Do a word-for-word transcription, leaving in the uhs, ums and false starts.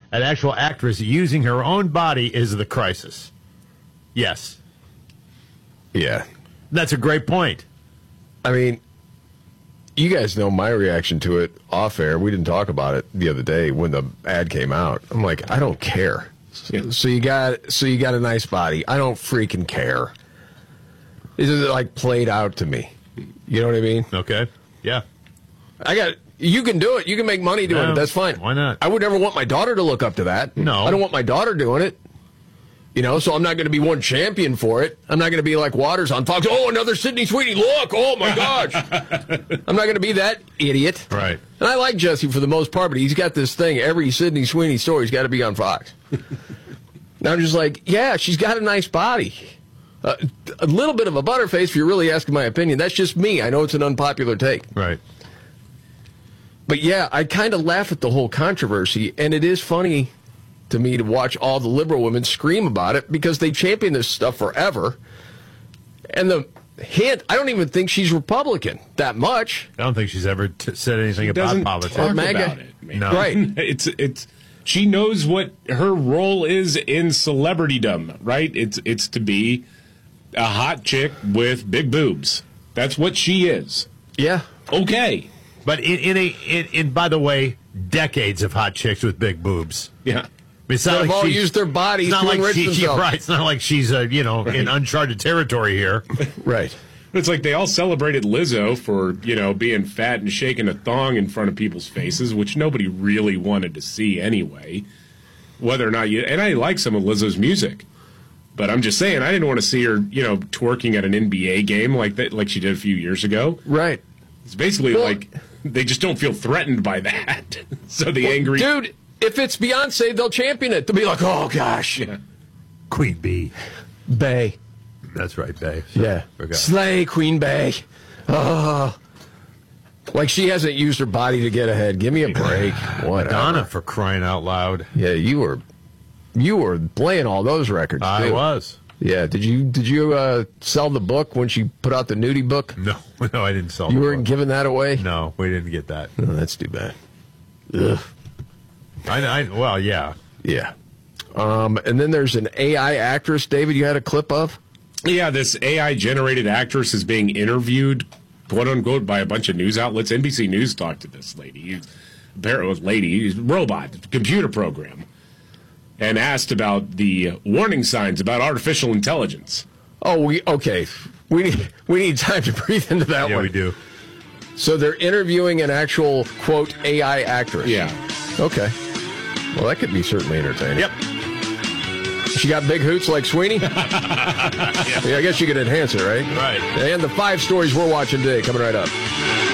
an actual actress using her own body is the crisis. Yes. Yeah. That's a great point. I mean, you guys know my reaction to it off air. We didn't talk about it the other day when the ad came out. I'm like, I don't care. So, so you got so you got a nice body. I don't freaking care. This is like played out to me. You know what I mean? Okay. Yeah. I got you can do it. You can make money doing No, it. That's fine. why not? I would never want my daughter to look up to that. No. I don't want my daughter doing it. You know, so I'm not going to be one champion for it. I'm not going to be like Waters on Fox. Oh, another Sydney Sweeney. Look. Oh, my gosh. I'm not going to be that idiot. Right. And I like Jesse for the most part, but he's got this thing. Every Sydney Sweeney story's got to be on Fox. And I'm just like, yeah, she's got a nice body. Uh, a little bit of a butterface, if you're really asking my opinion. That's just me. I know it's an unpopular take. Right. But, yeah, I kind of laugh at the whole controversy, and it is funny to me to watch all the liberal women scream about it because they champion this stuff forever. And the hint, I don't even think she's Republican that much. I don't think she's ever t- said anything She about doesn't politics. talk MAGA. about it. Man. No. Right. It's it's she knows what her role is in celebritydom, right? It's it's to be a hot chick with big boobs. That's what she is. Yeah. Okay. But in, in a in, in by the way, decades of hot chicks with big boobs. Yeah. It's not They've like all she's- used their bodies It's not to like enrich she, she, themselves. right. It's not like she's uh, you know in uncharted territory here. Right. It's like they all celebrated Lizzo for, you know, being fat and shaking a thong in front of people's faces, which nobody really wanted to see anyway. Whether or not you, and I like some of Lizzo's music, but I'm just saying I didn't want to see her, you know, twerking at an N B A game like that, like she did a few years ago. Right. It's basically Well- like they just don't feel threatened by that. So the Well, angry dude, if it's Beyonce, they'll champion it. They'll be like, oh, gosh. Yeah. Queen Bee. Bay. That's right, Bay. Yeah. Forgot. Slay, Queen Bay. Oh. Like she hasn't used her body to get ahead. Give me a break. What? Madonna, for crying out loud. Yeah, you were you were playing all those records, I too. was. Yeah. Did you did you uh, sell the book when she put out the nudie book? No, no, I didn't sell You the weren't book. giving that away? No, we didn't get that. Oh, that's too bad. Ugh. I, I well, yeah. Yeah. Um, and then there's an A I actress, David, you had a clip of? Yeah, this A I-generated actress is being interviewed, quote-unquote, by a bunch of news outlets. N B C News talked to this lady, apparently lady, robot, computer program, and asked about the warning signs about artificial intelligence. Oh, we okay. We need we need time to breathe into that Yeah, one. we do. So they're interviewing an actual, quote, A I actress. Yeah. Okay. Well, that could be certainly entertaining. Yep. She got big hoots like Sweeney? yeah. I guess you could enhance it, right? Right. And the five stories we're watching today coming right up.